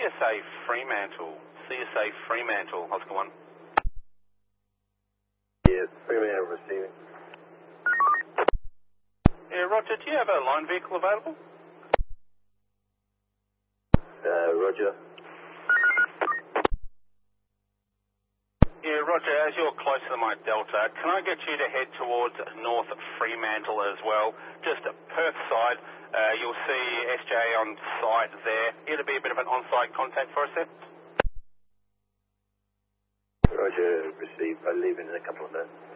CSA Fremantle. CSA Fremantle, Oscar 1. Yeah, Fremantle receiving. Yeah, Roger, do you have a line vehicle available? Roger. Yeah, Roger, as you're closer to my Delta, can I get you to head towards North Fremantle as well? Just Perth side, you'll see SJ on site there. It'll be a bit of an on-site contact for us there. Roger, receive. I'll leave in a couple of minutes.